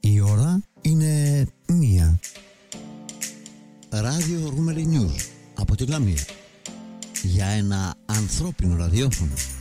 Η ώρα είναι 1. Ράδιο Ρούμελι News από τη Λαμία. Για ένα ανθρώπινο ραδιόφωνο.